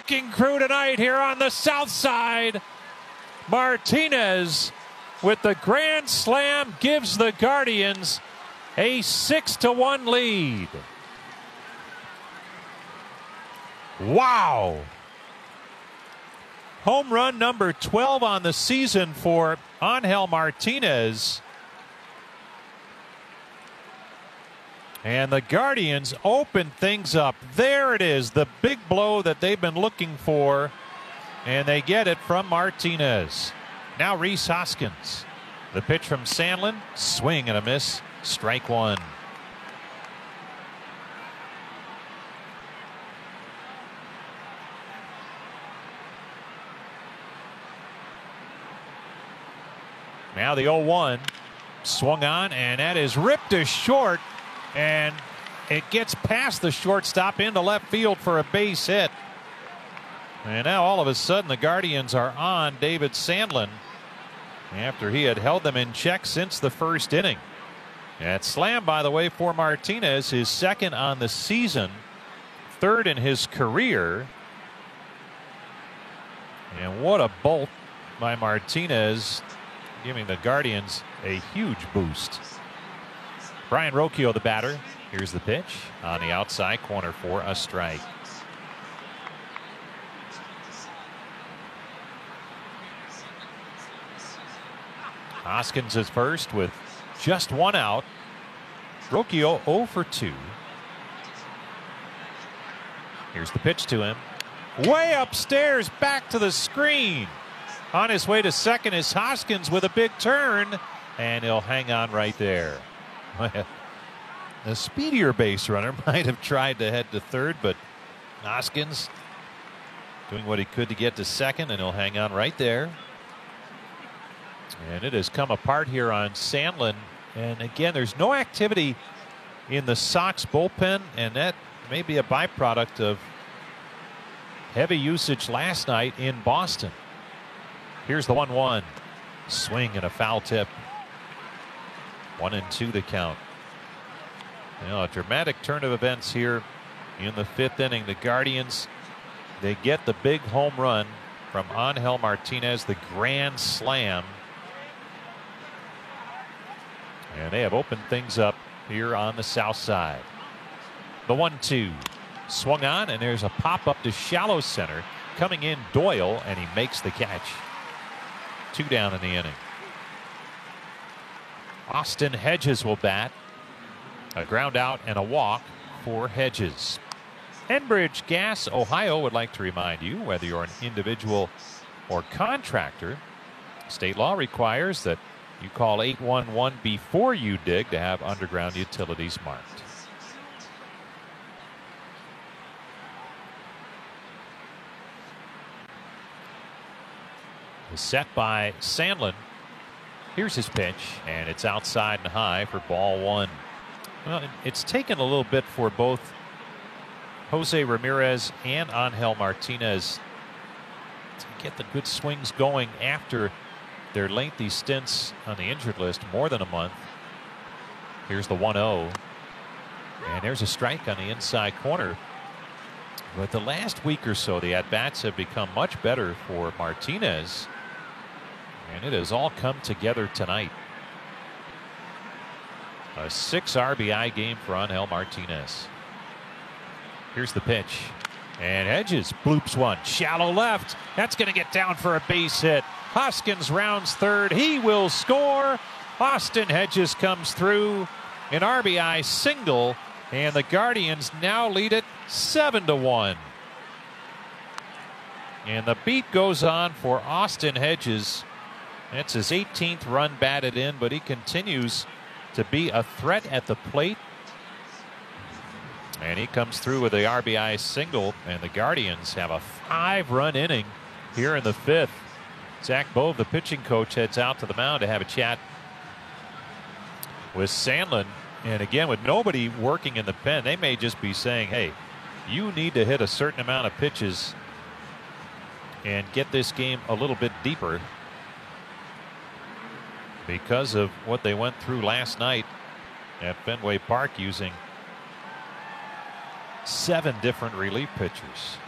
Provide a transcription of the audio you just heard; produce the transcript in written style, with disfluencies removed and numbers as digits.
wrecking crew tonight here on the south side. Martinez with the grand slam gives the Guardians a 6-1 lead. Wow. Home run number 12 on the season for Angel Martinez. And the Guardians open things up. There it is, the big blow that they've been looking for. And they get it from Martinez. Now Rhys Hoskins. The pitch from Sandlin. Swing and a miss. Strike one. Now the 0-1. Swung on, and that is ripped to short. And it gets past the shortstop into left field for a base hit. And now all of a sudden the Guardians are on David Sandlin after he had held them in check since the first inning. That slam, by the way, for Martinez, his second on the season, third in his career. And what a bolt by Martinez, giving the Guardians a huge boost. Brayan Rocchio, the batter. Here's the pitch on the outside corner for a strike. Hoskins is first with just one out. Rocchio 0 for 2. Here's the pitch to him. Way upstairs, back to the screen. On his way to second is Hoskins with a big turn, and he'll hang on right there. The speedier base runner might have tried to head to third, but Hoskins doing what he could to get to second, and he'll hang on right there. And it has come apart here on Sandlin. And again, there's no activity in the Sox bullpen, and that may be a byproduct of heavy usage last night in Boston. Here's the 1-1. Swing and a foul tip. 1-2 the count. A dramatic turn of events here in the fifth inning. The Guardians, they get the big home run from Angel Martinez, the grand slam. And they have opened things up here on the south side. The 1-2 swung on, and there's a pop up to shallow center. Coming in Doyle, and he makes the catch. 2 down in the inning. Austin Hedges will bat. A ground out and a walk for Hedges. Enbridge Gas Ohio would like to remind you, whether you're an individual or contractor, state law requires that you call 811 before you dig to have underground utilities marked. The set by Sandlin. Here's his pitch, and it's outside and high for ball one. Well, it's taken a little bit for both Jose Ramirez and Angel Martinez to get the good swings going after their lengthy stints on the injured list, more than a month. Here's the 1-0. And there's a strike on the inside corner. But the last week or so, the at-bats have become much better for Martinez. And it has all come together tonight. A 6 RBI game for Angel Martinez. Here's the pitch. And Hedges bloops one. Shallow left. That's going to get down for a base hit. Hoskins rounds third. He will score. Austin Hedges comes through. An RBI single. And the Guardians now lead it 7-1. And the beat goes on for Austin Hedges. That's his 18th run batted in, but he continues to be a threat at the plate. And he comes through with a RBI single, and the Guardians have a 5-run inning here in the fifth. Zach Bove, the pitching coach, heads out to the mound to have a chat with Sandlin. And again, with nobody working in the pen, they may just be saying, hey, you need to hit a certain amount of pitches and get this game a little bit deeper, because of what they went through last night at Fenway Park using 7 different relief pitchers.